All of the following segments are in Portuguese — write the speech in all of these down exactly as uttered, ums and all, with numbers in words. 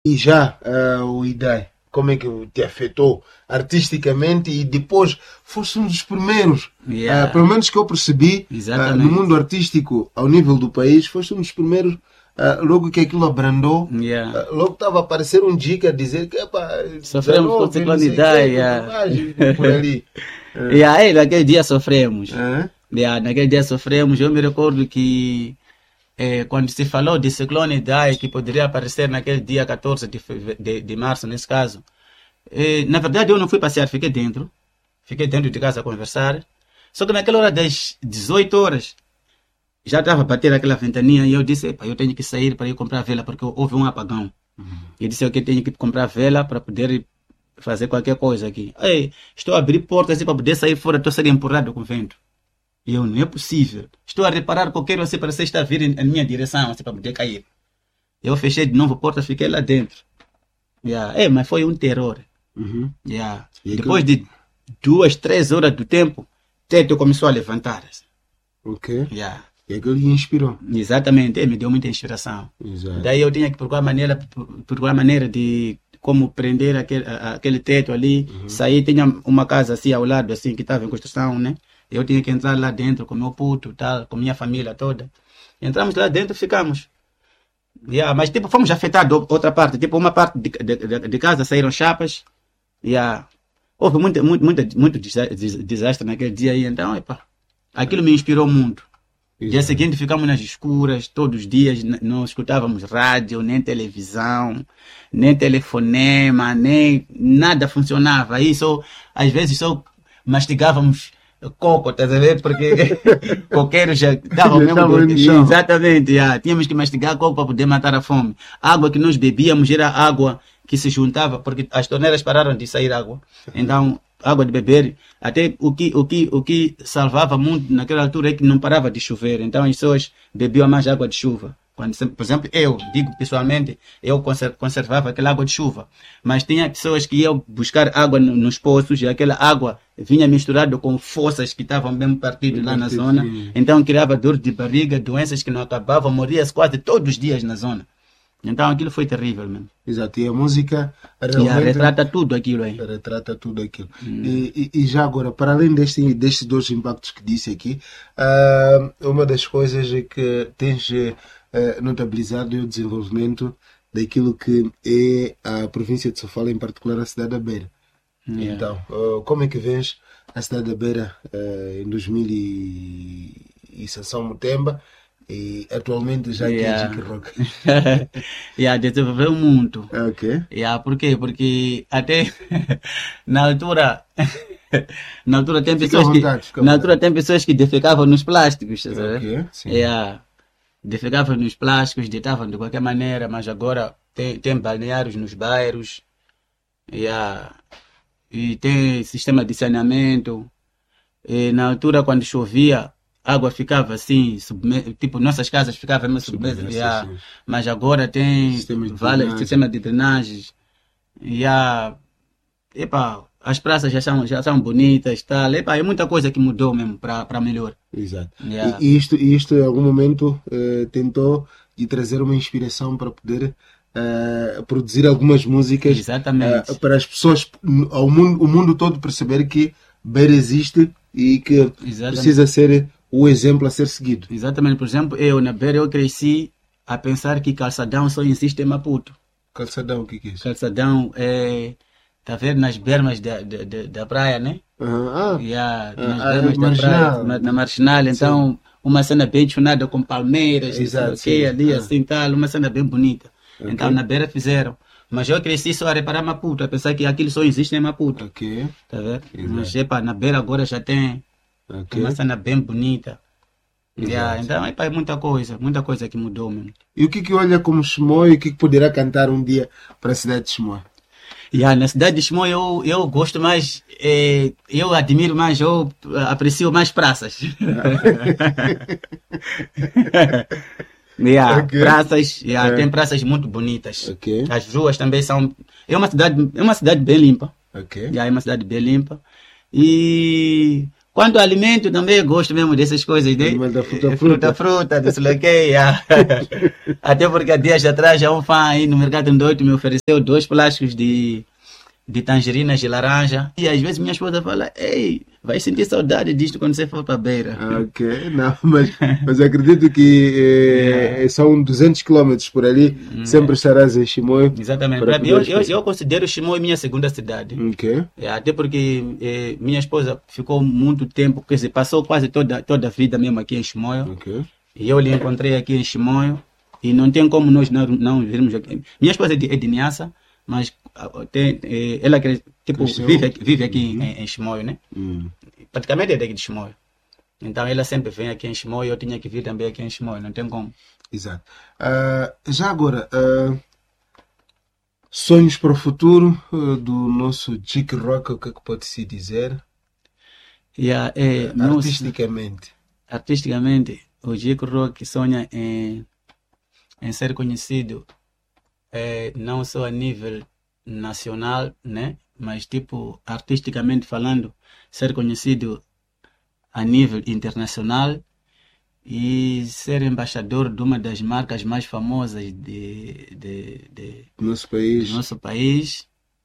E já uh, o Idai, como é que te afetou artisticamente e depois foste um dos primeiros, Yeah. uh, pelo menos que eu percebi, uh, no mundo artístico ao nível do país, foste um dos primeiros, uh, logo que aquilo abrandou, Yeah. uh, logo estava a aparecer um dica a dizer que epa, sofremos com ciclone Idai, yeah. por ali. Uh. Yeah, aí, naquele dia sofremos. Uh? Yeah, naquele dia sofremos. Eu me recordo que eh, quando se falou de ciclone Idai, que poderia aparecer naquele dia quatorze de, de, de março, nesse caso, eh, na verdade eu não fui passear, fiquei dentro. Fiquei dentro de casa a conversar. Só que naquela hora das dezoito horas, já estava a bater aquela ventaninha e eu disse, epa, eu tenho que sair para ir comprar vela, porque houve um apagão. Uhum. Eu disse, eu que tenho que comprar vela para poder fazer qualquer coisa aqui. Ei, estou a abrir portas assim, para poder sair fora, estou a ser empurrado com o vento. E eu, não é possível. Estou a reparar qualquer assim para você estar a vir em minha direção, assim, para poder cair. Eu fechei de novo a porta, fiquei lá dentro. Yeah. É, mas foi um terror. Uhum. Yeah. Depois de duas, três horas do tempo, o teto começou a levantar. Ok. Yeah. E aquilo lhe inspirou. Exatamente, é, me deu muita inspiração. Exato. Daí eu tinha que procurar maneira, procurar maneira de como prender aquele, aquele teto ali. Uhum. Saí, tinha uma casa assim ao lado, assim, que estava em construção, né? Eu tinha que entrar lá dentro com meu puto, tal, com minha família toda. Entramos lá dentro e ficamos. Yeah, mas tipo, fomos afetados outra parte. Tipo, uma parte de, de, de casa saíram chapas. Yeah. Houve muito, muito, muito, muito desastre naquele dia aí. Então, epa, aquilo me inspirou muito. Exato. Dia seguinte ficamos nas escuras, todos os dias, não escutávamos rádio, nem televisão, nem telefonema, nem nada funcionava. Aí só, às vezes só mastigávamos coco, estás a ver? Porque coqueiro já estava mesmo. Exatamente, yeah. Tínhamos que mastigar coco para poder matar a fome. A água que nós bebíamos era água que se juntava, porque as torneiras pararam de sair água. Então, água de beber, até o que, o que, o que salvava muito naquela altura é que não parava de chover. Então as pessoas bebiam mais água de chuva. Quando, por exemplo, eu, digo pessoalmente, eu conservava aquela água de chuva. Mas tinha pessoas que iam buscar água nos poços e aquela água vinha misturada com forças que estavam bem partidas lá na zona. Então criava dor de barriga, doenças que não acabavam, morria-se quase todos os dias na zona. Então aquilo foi terrível mesmo. Exato, e a música realmente yeah, retrata tudo aquilo aí. Retrata tudo aquilo. Hum. E, e, e já agora, para além deste, destes dois impactos que disse aqui, uh, uma das coisas é que tens uh, notabilizado é o desenvolvimento daquilo que é a província de Sofala, em particular a cidade da Beira. Yeah. Então, uh, como é que vês a cidade da Beira uh, em dois mil e São Mutemba? E atualmente já yeah. que é Chique Rock. yeah, desenvolveu muito. Ok. Yeah, por quê? Porque até na altura na altura tem pessoas vontade, que na altura tem pessoas que defecavam nos plásticos, sabe? Okay, sim. Yeah. Defecavam nos plásticos, deitavam de qualquer maneira, mas agora tem, tem balneários nos bairros. Yeah. E tem sistema de saneamento. E na altura quando chovia, a água ficava assim, subme... tipo, nossas casas ficavam submersas, yeah. Mas agora tem sistema de vale, drenagem. Sistema de drenagem. Yeah. Epa, as praças já são, já são bonitas, tal. Epa, é muita coisa que mudou mesmo para melhor. Exato. Yeah. E, e, isto, e isto, em algum momento, eh, tentou de trazer uma inspiração para poder eh, produzir algumas músicas. Exatamente. Eh, para as pessoas, ao mundo, o mundo todo perceber que Beira existe e que Exatamente. Precisa ser o exemplo a ser seguido. Exatamente. Por exemplo, eu na Beira eu cresci a pensar que calçadão só existe em Maputo. Calçadão, o que, que é isso? Calçadão é, tá vendo, nas bermas da, da, da, da praia, né? Uhum. Ah, yeah, ah, nas ah, bermas da marginal. praia, na, na marginal. Então, sim. Uma cena bem chunada com palmeiras, Exato, não sei o que, ali, ah. assim, tal, uma cena bem bonita. Okay. Então, na Beira fizeram. Mas eu cresci só a reparar Maputo, a pensar que aquilo só existe em Maputo. Ok. Tá vendo? Mas, epa, na Beira agora já tem okay. Uma cena bem bonita. Yeah, então, epa, é muita coisa, muita coisa que mudou mesmo. E o que que olha como Chimoio e o que que poderá cantar um dia para a cidade de Chimoio? Yeah, na cidade de Chimoio eu, eu gosto mais, eh, eu admiro mais, eu aprecio mais praças. Yeah, okay. Praças, yeah, é. Tem praças muito bonitas. Okay. As ruas também são. É uma cidade, é uma cidade bem limpa. Okay. Yeah, é uma cidade bem limpa. E Quanto ao alimento, também eu gosto mesmo dessas coisas, né? Animal da fruta, fruta, fruta, desse loquei, até porque há dias atrás já um fã aí no Mercado Ndoito me ofereceu dois plásticos de, de tangerinas de laranja. E às vezes minha esposa fala, ei, vai sentir saudade disto quando você for para a beira. Ok, não, mas, mas acredito que eh, yeah. são duzentos quilômetros por ali, mm. sempre estarás em Chimoio. Exatamente, eu, eu, eu considero Chimoio minha segunda cidade. Okay. Yeah, até porque eh, minha esposa ficou muito tempo, quer dizer, passou quase toda, toda a vida mesmo aqui em Chimoio. Okay. E eu lhe encontrei aqui em Chimoio e não tem como nós não, não virmos aqui. Minha esposa é de, é de Niassa, mas tem, eh, ela tipo, vive, vive aqui uhum. em, em Chimoio, né? Uhum. Praticamente é daqui de Chimoio. Então ela sempre vem aqui em Chimoio, eu tinha que vir também aqui em Chimoio, não tem como. Exato. Uh, já agora, uh, sonhos para o futuro uh, do nosso Jic Rock, o que é que pode-se dizer? Yeah, é, uh, artisticamente. Nosso, artisticamente, o Jic Rock sonha em, em ser conhecido é, não só a nível nacional, né? Mas tipo, artisticamente falando, ser conhecido a nível internacional e ser embaixador de uma das marcas mais famosas de, de, de nosso país. do nosso país.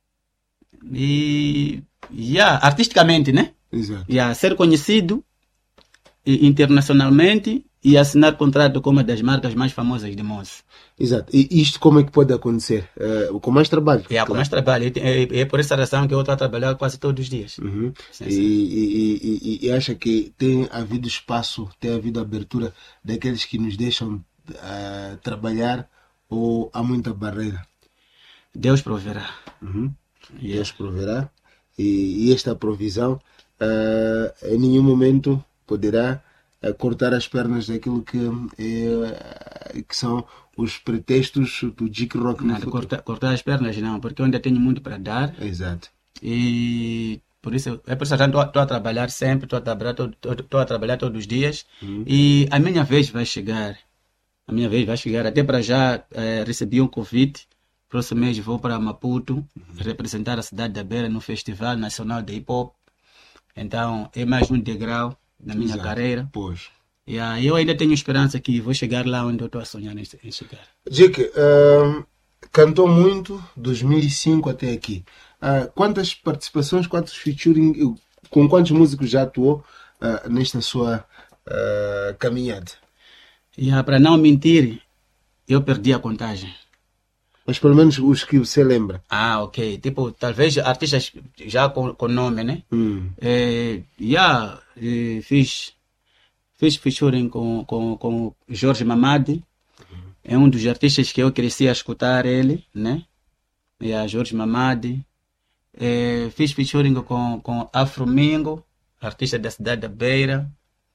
E yeah, artisticamente, né? Exato. Yeah, ser conhecido internacionalmente e assinar contrato com uma das marcas mais famosas de Moço. Exato. E isto como é que pode acontecer? Uh, com mais trabalho? É, claro. Com mais trabalho. É, é, é por essa razão que eu estou a trabalhar quase todos os dias. Uhum. Sim, e, sim. E, e, e acha que tem havido espaço, tem havido abertura daqueles que nos deixam uh, trabalhar ou há muita barreira? Deus proverá. Uhum. Yeah. Deus proverá. E, e esta provisão uh, em nenhum momento poderá uh, cortar as pernas daquilo que, é, que são os pretextos do Jic Rock no futuro. Cortar, cortar as pernas não, porque eu ainda tenho muito para dar. Exato. E por isso, é por isso que estou a trabalhar sempre, estou a trabalhar, estou a trabalhar todos os dias. Uhum. E a minha vez vai chegar. A minha vez vai chegar. Até para já eh, recebi um convite. Próximo mês vou para Maputo, uhum. representar a cidade da Beira no Festival Nacional de Hip Hop. Então é mais um degrau na minha Exato. Carreira. Pois. Yeah, eu ainda tenho esperança que vou chegar lá onde eu estou a sonhar em chegar. Jic, uh, cantou muito, dois mil e cinco até aqui. Uh, quantas participações, quantos featuring, com quantos músicos já atuou uh, nesta sua uh, caminhada? Yeah, para não mentir, eu perdi a contagem. Mas pelo menos os que você lembra. Ah, ok. Tipo, talvez artistas já com, com nome, né? Hum. É, yeah, é, fiz... Fiz featuring com, com, com Jorge Mamadi, uhum. é um dos artistas que eu cresci a escutar ele, né? E a Jorge Mamadi. É, fiz featuring com, com Afro Mingo, artista da cidade da Beira.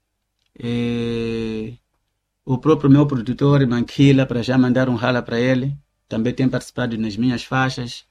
É, o próprio meu produtor, Manquila, para já mandar um rala para ele, também tem participado nas minhas faixas.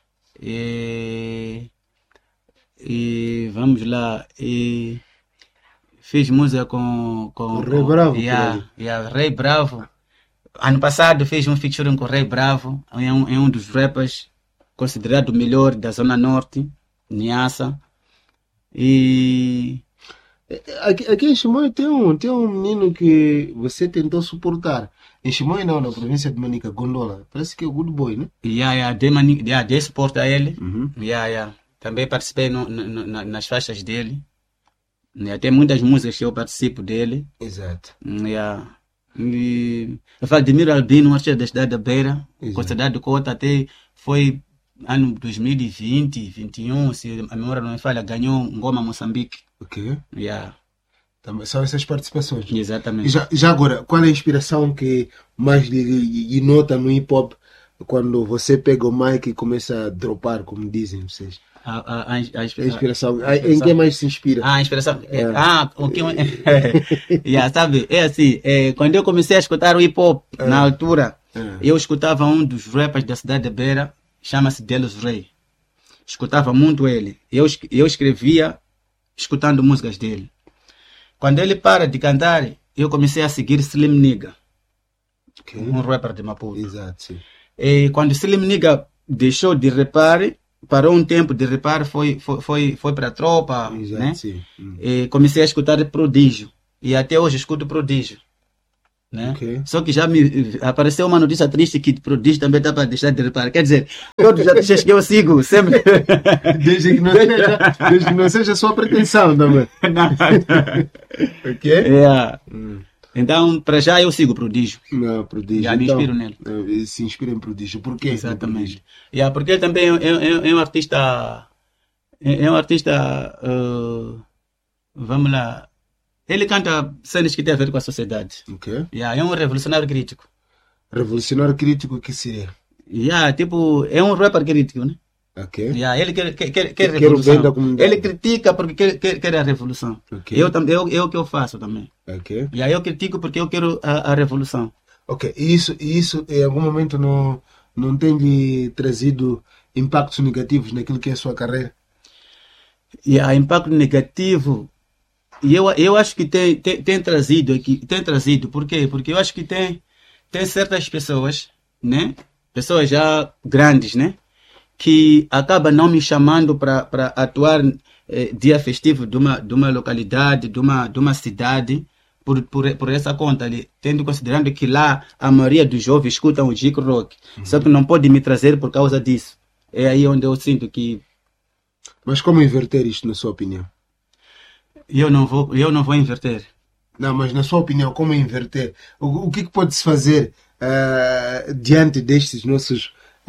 E, e vamos lá. E, fiz música com... com o Rei Bravo. Yeah, yeah, Rei Bravo. Ano passado fiz um featuring com o Rei Bravo. É um, é um dos rappers considerado o melhor da Zona Norte, Niassa. E... Aqui, aqui em Chimoio tem um, tem um menino que você tentou suportar. Em Chimoio não, na província de Manica, Gondola. Parece que é o Good Boy, né? Yeah, yeah, de, Manica, yeah, de suporta ele. Uhum. Yeah, yeah. Também participei no, no, no, nas faixas dele. Tem muitas músicas que eu participo dele. Exato. Yeah. E eu falo de Miro Albino, um artista da cidade da Beira, com a cidade de Cota, até foi ano dois mil e vinte, vinte e um, se a memória não me falha, ganhou um Ngoma Moçambique. Ok. Yeah. Também são essas participações. Exatamente. E já, já agora, qual é a inspiração que mais lhe, lhe nota no hip hop quando você pega o mic e começa a dropar, como dizem vocês? A, a, a, a, inspiração. a inspiração. Em quem mais se inspira? Ah, a inspiração. É. Ah, o que. yeah, sabe? É assim, é, quando eu comecei a escutar o hip hop, é. na altura, é. eu escutava um dos rappers da cidade de Beira, chama-se Delos Rey. Escutava muito ele. Eu, eu escrevia escutando músicas dele. Quando ele para de cantar, eu comecei a seguir Slim Nigga, okay. um rapper de Maputo. Exato, sim. E quando Slim Nigga deixou de rapar, parou um tempo de reparo, foi, foi, foi, foi para a tropa, Exato, né? sim. Hum. E comecei a escutar Prodígio. E até hoje escuto Prodígio. Né? Ok. Só que já me apareceu uma notícia triste que Prodígio também está para deixar de reparar. Quer dizer, todos os artistas que eu sigo sempre. Desde que não seja, desde que não seja sua pretensão também. Ok? Yeah. Hum. Então, para já eu sigo Prodígio. Não, Prodígio. Já me Então, inspiro nele. eh, Se inspira em Prodígio. Por quê? Exatamente. Yeah, porque ele também é, é, é um artista. É, é um artista. Uh, vamos lá. Ele canta cenas que têm a ver com a sociedade. Ok. Yeah, é um revolucionário crítico. Revolucionário crítico, o que seria? Yeah, tipo, é um rapper crítico, né? Ok. Yeah, ele quer, quer, quer, quer Quer o revolução. bem da comunidade. Ele critica porque quer, quer, quer a revolução. Ok. Eu também, eu, eu que eu faço também. Ok. Yeah, eu critico porque eu quero a, a revolução. Ok. E isso, e isso em algum momento não, não tem lhe trazido impactos negativos naquilo que é a sua carreira? E a impacto negativo, e eu, eu acho que tem, tem, tem trazido aqui, tem trazido, por quê? Porque eu acho que tem, tem certas pessoas, né? Pessoas já grandes, né? Que acabam não me chamando para atuar eh, dia festivo de uma, de uma localidade, de uma, de uma cidade, por, por, por essa conta ali, tendo considerando que lá a maioria dos jovens escutam o Jico Rock, uhum. Só que não pode me trazer por causa disso. É aí onde eu sinto que Mas como inverter isto, na sua opinião? eu não vou, eu não vou inverter. Não, mas na sua opinião, como inverter? O, o que, que pode-se fazer uh, diante destes nossos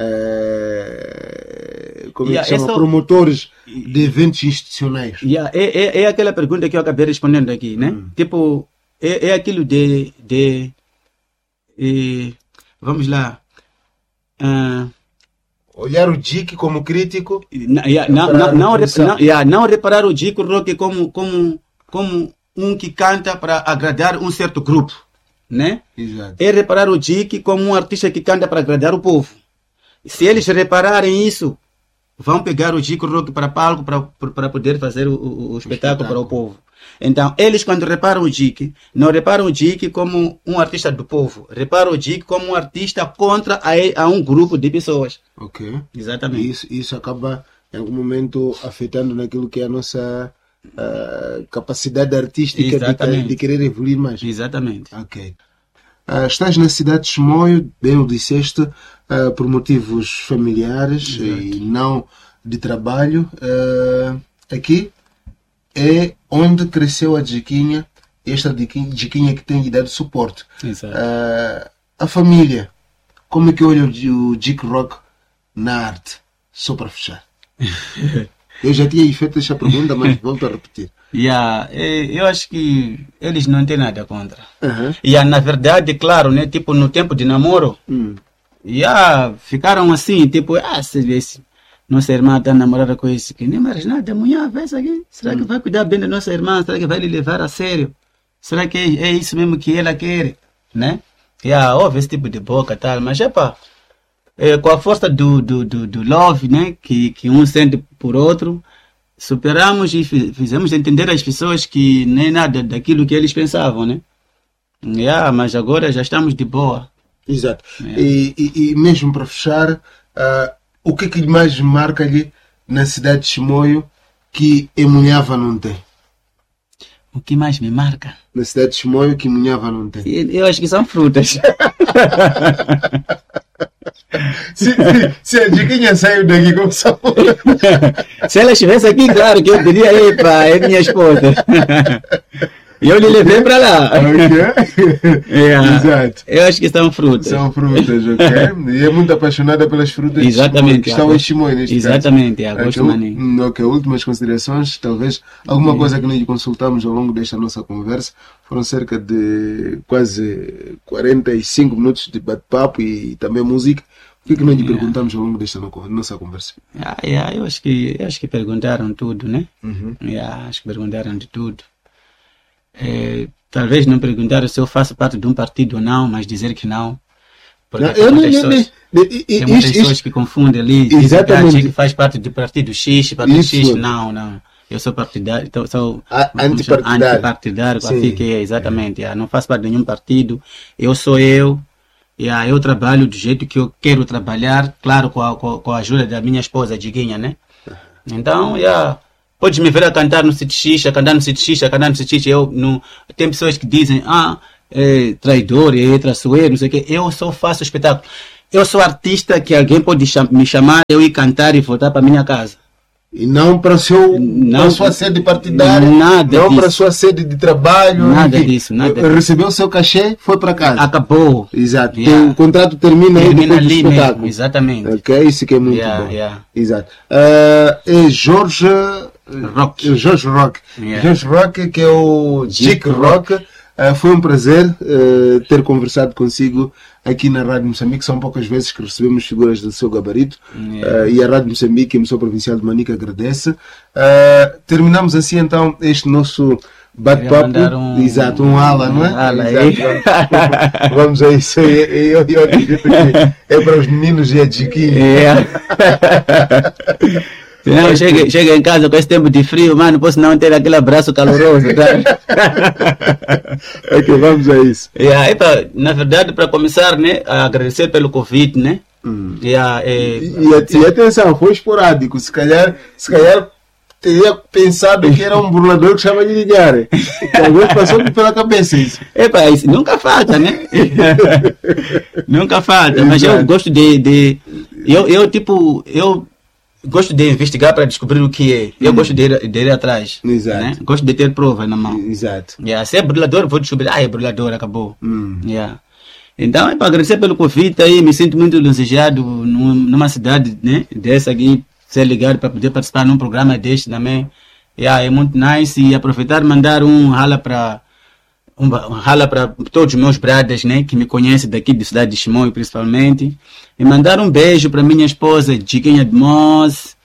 uh, como Yeah, é que chama? essa- Promotores de eventos institucionais? Yeah, é, é, é aquela pergunta que eu acabei respondendo aqui, né? Hum. Tipo, é, é aquilo de, de eh, vamos lá, ah, Olhar o D I C como crítico? Na- yeah, não, Para a não, não, rep- revolução. não, yeah, não reparar o Jico Rock como, como, como um que canta para agradar um certo grupo, né? Exato. É reparar o Jico como um artista que canta para agradar o povo. Se eles repararem isso, vão pegar o Jico Rock para palco para, para poder fazer o, o, o espetáculo para o povo. Então, eles quando reparam o Jico, não reparam o Jico como um artista do povo, reparam o Jico como um artista contra a, a um grupo de pessoas. Ok. Exatamente. E isso, isso acaba, em algum momento, afetando naquilo que é a nossa ah, capacidade artística de, Exatamente. de querer evoluir mais. Exatamente. Ok. Ah, estás na cidade de Chimoio, bem o disseste, ah, por motivos familiares e não de trabalho. Ah, aqui é onde cresceu a Diquinha, esta Diquinha, Diquinha que tem lhe dado suporte. Exato. Ah, a família, como é que olha o, o Jico Rock na arte? Só para fechar. Eu já tinha feito essa pergunta, mas volto a repetir. Yeah, eh, eu acho que eles não têm nada contra. Aham. E ah, na verdade, claro, né? Tipo, no tempo de namoro, Hum. yeah, ficaram assim, tipo, ah, se esse nossa irmã está namorada com esse que nem mais nada, amanhã vê isso aqui. Será que vai cuidar bem da nossa irmã? Será que vai lhe levar a sério? Será que é, é isso mesmo que ela quer? Né? Yeah, houve esse tipo de boca e tal, mas é pá, é, com a força do, do, do, do love, né? Que, que um sente por outro, superamos e fi- fizemos entender às pessoas que nem nada daquilo que eles pensavam, né? Yeah, mas agora já estamos de boa. Exato. É. E, e- e mesmo para fechar, ah, o que é que mais marca-lhe na cidade de Chimoio que Emunhava não tem? O que mais me marca? Na cidade de Chimoio que Emunhava não tem. Eu acho que são frutas. Se, se, se a Diquinha saiu daqui com sabor. Se ela estivesse aqui, claro que eu diria, epa, é minha esposa. E eu lhe levei para lá. Yeah. Exato. Eu acho que são frutas. São frutas, ok? E é muito apaixonada pelas frutas de Chimoio, Exatamente. que estão yeah. em Chimoio neste Exatamente, caso. yeah, gosto Ok, maninho. hum, ok, últimas considerações, talvez alguma coisa que nós lhe consultamos ao longo desta nossa conversa. Foram cerca de quase quarenta e cinco minutos de bate-papo e também música. O que é que nós lhe Yeah. perguntamos ao longo desta no- nossa conversa? Ah, yeah, eu, acho que, eu acho que perguntaram tudo, né? Uhum. Yeah, acho que perguntaram de tudo. Eh, talvez não perguntaram se eu faço parte de um partido ou não, mas dizer que não. Porque Não, tem eu não, muitas não, pessoas, não, e- e- tem isto- muitas isto- pessoas que confundem ali. dizem que, Exatamente. ah, que faz parte do partido X, partido Isso. X. Não, não. Eu sou partidário, então sou A- como se chama? antipartidário. antipartidário, Sim. assim que é, exatamente. ah, Não faço parte de nenhum partido. Eu sou eu. yeah, eu trabalho do jeito que eu quero trabalhar, claro, com a, com a ajuda da minha esposa, Diguinha, né? Então, yeah, podes me ver a cantar no City Xixa, cantar no City Xixa, cantar no City Xixa. Eu, no, tem pessoas que dizem, ah, é traidor, é traiçoeiro, não sei o quê. Eu só faço espetáculo. Eu sou artista que alguém pode cham- me chamar, eu ir cantar e voltar para minha casa. E não para seu, Não, para sua sede partidária, nada não disso. para sua sede de trabalho. Nada enfim. disso, nada disso. Recebeu o seu cachê, foi para casa. Acabou. Exato. Yeah. Tem- o contrato termina, aí Termina depois do ali espetáculo. mesmo, exatamente. Ok, isso que é muito Yeah, bom. yeah. Exato. Ah, é Jorge Rock. é Jorge Rock. Yeah. Jorge Rock, que é o Jic Rock. Ah, foi um prazer ah, ter conversado consigo aqui na Rádio Moçambique. São poucas vezes que recebemos figuras do seu gabarito. Yeah. Ah, e a Rádio Moçambique, a emissora provincial de Manica, agradece. Ah, terminamos assim então este nosso bate-papo. Queria mandar um- Exato, um ala, não é? um ala aí. Exato. Vamos, vamos a isso aí. Eu, eu acredito que é para os meninos e a Jiquinha. Yeah. Não, chega, chega em casa com esse tempo de frio, mano, posso não ter aquele abraço caloroso, tá? Ok, vamos a isso. Yeah, epa, na verdade, para começar, né, a agradecer pelo convite, né? Hum. Yeah, é, E, e, e atenção, foi esporádico. Se calhar, se calhar teria pensado que era um burlador que chama de ligar. Talvez passou pela cabeça isso. epa, isso nunca falta, né? Nunca falta, mas eu Exato. gosto de, de eu, eu, tipo, eu gosto de investigar para descobrir o que é. Eu gosto de ir, de ir atrás. Exato. Né? Gosto de ter provas na mão. Exato. Yeah, se é burlador, vou descobrir. Ah, é burlador, acabou. Hum. Yeah. Então, é para agradecer pelo convite aí, me sinto muito lisonjeado num- numa cidade, né, dessa aqui, ser ligado para poder participar num programa deste também. Yeah, é muito nice. E aproveitar e mandar um rala para um, ba- um rala para todos os meus brothers, né, que me conhecem daqui da cidade de Chimoio, principalmente. E mandar um beijo para minha esposa, Diguinha de Moz.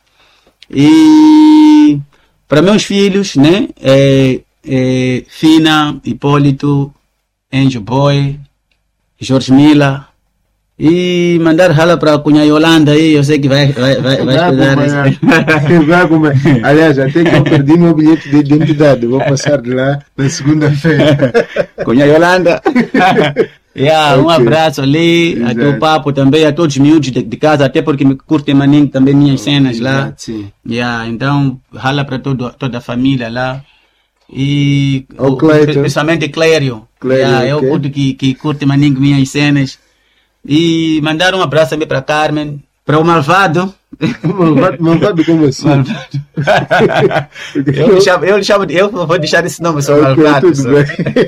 E para meus filhos, né, é, é, Fina, Hipólito, Angel Boy, Jorge Mila. E mandar rala para a Cunha Yolanda aí, eu sei que vai, vai, vai, vai Vai estudar acompanhar. isso. Vai acompanhar. Aliás, até que eu perdi meu bilhete de identidade. Vou passar de lá na segunda-feira. Cunha Yolanda. Yeah, um Ok. abraço ali, a Exato. teu papo também, a todos os miúdos de, de casa, até porque me curtem maninho também minhas cenas lá. Exato, sim. Yeah, então, rala para todo, toda a família lá. E Ao o- Cleiton. principalmente Clério. Clério, Yeah, eu ok. curto que, que curte maninho minhas cenas. E mandar um abraço também para Carmen, para o Malvado. Malvado, malvado como assim? Malvado. eu, lhe chamo, eu, lhe chamo de- eu vou deixar esse nome, sou Ok, Malvado. tudo só. bem.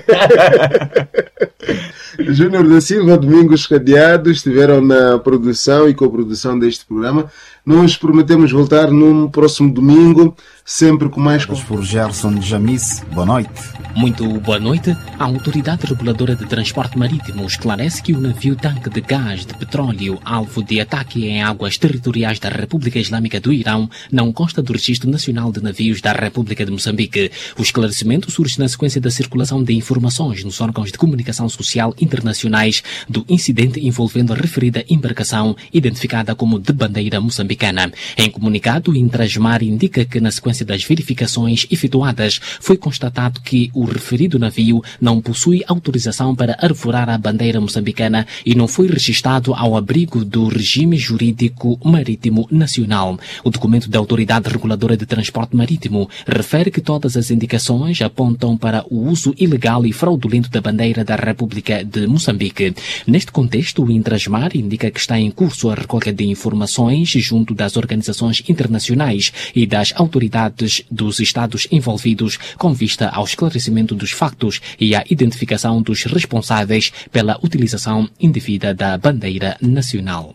Júnior da Silva, Domingos Cadeado estiveram na produção e coprodução deste programa. Nós prometemos voltar num próximo domingo, sempre com mais... Por Gerson Jamis, boa noite. Muito boa noite. A Autoridade Reguladora de Transporte Marítimo esclarece que o navio tanque de gás de petróleo, alvo de ataque em águas territoriais da República Islâmica do Irão, não consta do Registro Nacional de Navios da República de Moçambique. O esclarecimento surge na sequência da circulação de informações nos órgãos de comunicação social internacionais do incidente envolvendo a referida embarcação, identificada como de bandeira moçambicana. Em comunicado, o Intrasmar indica que, na sequência das verificações efetuadas, foi constatado que o referido navio não possui autorização para arvorar a bandeira moçambicana e não foi registado ao abrigo do regime jurídico marítimo nacional. O documento da Autoridade Reguladora de Transporte Marítimo refere que todas as indicações apontam para o uso ilegal e fraudulento da bandeira da República de Moçambique. Neste contexto, o Intrasmar indica que está em curso a recolha de informações junto das organizações internacionais e das autoridades dos Estados envolvidos com vista ao esclarecimento dos factos e à identificação dos responsáveis pela utilização indevida da bandeira nacional.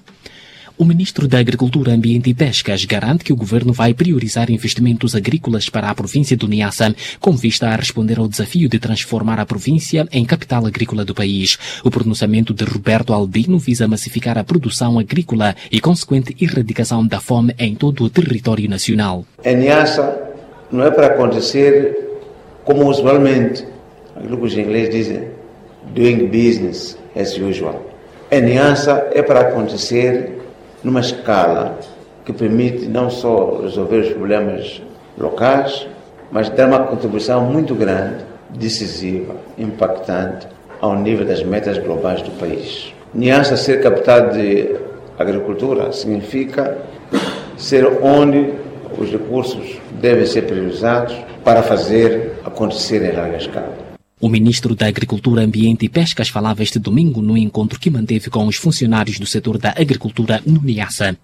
O ministro da Agricultura, Ambiente e Pescas garante que o governo vai priorizar investimentos agrícolas para a província do Niassa, com vista a responder ao desafio de transformar a província em capital agrícola do país. O pronunciamento de Roberto Albino visa massificar a produção agrícola e consequente erradicação da fome em todo o território nacional. Em Niassa não é para acontecer como usualmente, aquilo que os ingleses dizem, doing business as usual. Em Niassa é para acontecer numa escala que permite não só resolver os problemas locais, mas dar uma contribuição muito grande, decisiva, impactante ao nível das metas globais do país. Niassa ser capital de agricultura significa ser onde os recursos devem ser priorizados para fazer acontecer em larga escala. O ministro da Agricultura, Ambiente e Pescas falava este domingo no encontro que manteve com os funcionários do setor da agricultura no Niassa.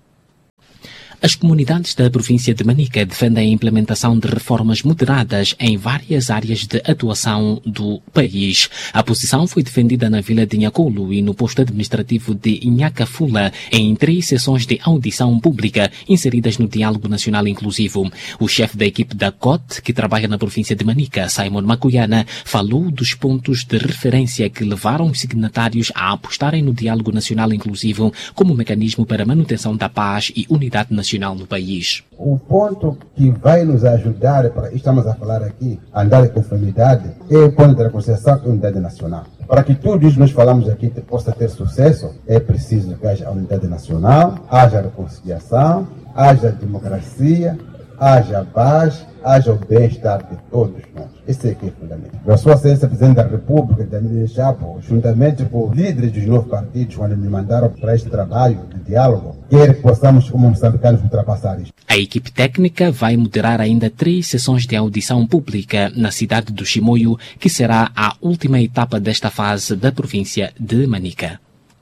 As comunidades da província de Manica defendem a implementação de reformas moderadas em várias áreas de atuação do país. A posição foi defendida na vila de Nhacolo e no posto administrativo de Nhacafula em três sessões de audição pública inseridas no Diálogo Nacional Inclusivo. O chefe da equipe da C O T, que trabalha na província de Manica, Simon Macuyana, falou dos pontos de referência que levaram os signatários a apostarem no Diálogo Nacional Inclusivo como mecanismo para a manutenção da paz e unidade nacional no país. O ponto que vai nos ajudar, para estamos a falar aqui, a andar em conformidade, é o ponto da reconciliação e unidade nacional. Para que tudo isso que nós falamos aqui possa ter sucesso, é preciso que haja a unidade nacional, haja reconciliação, haja democracia, haja paz, haja o bem-estar de todos nós. Esse é que é fundamental. A sua excelência Presidente da República, Daniel Chapo, juntamente com os líderes dos novos partidos, quando me mandaram para este trabalho de diálogo, quer que possamos, como moçambicanos, ultrapassar isto. A equipe técnica vai moderar ainda três sessões de audição pública na cidade do Chimoio, que será a última etapa desta fase da província de Manica.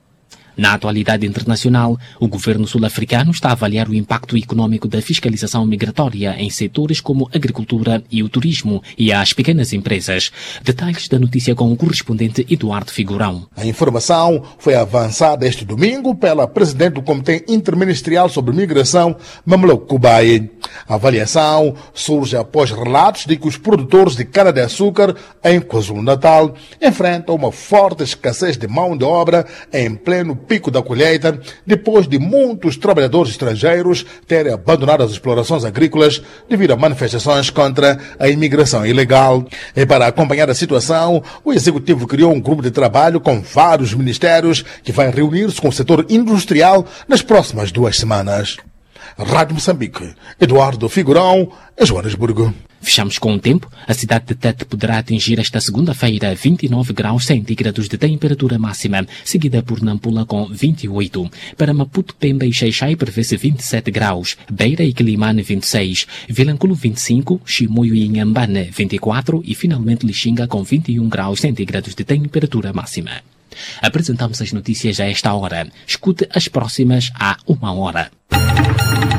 Na atualidade internacional, o governo sul-africano está a avaliar o impacto econômico da fiscalização migratória em setores como a agricultura e o turismo e as pequenas empresas. Detalhes da notícia com o correspondente Eduardo Figurão. A informação foi avançada este domingo pela presidente do Comitê Interministerial sobre Migração, Mamlok Kubayi. A avaliação surge após relatos de que os produtores de cana-de-açúcar em KwaZulu-Natal enfrentam uma forte escassez de mão de obra em pleno pico da colheita, depois de muitos trabalhadores estrangeiros terem abandonado as explorações agrícolas devido a manifestações contra a imigração ilegal. E para acompanhar a situação, o Executivo criou um grupo de trabalho com vários ministérios que vai reunir-se com o setor industrial nas próximas duas semanas. Rádio Moçambique, Eduardo Figurão, em Joanesburgo. Fechamos com o tempo. A cidade de Tete poderá atingir esta segunda-feira vinte e nove graus centígrados de temperatura máxima, seguida por Nampula com vinte e oito. Para Maputo, Pemba e Xai-Xai prevê-se vinte e sete graus, Beira e Quelimane vinte e seis, Vilanculo vinte e cinco, Chimoio e Inhambane vinte e quatro e finalmente Lixinga com vinte e um graus centígrados de temperatura máxima. Apresentamos as notícias a esta hora. Escute as próximas a uma hora.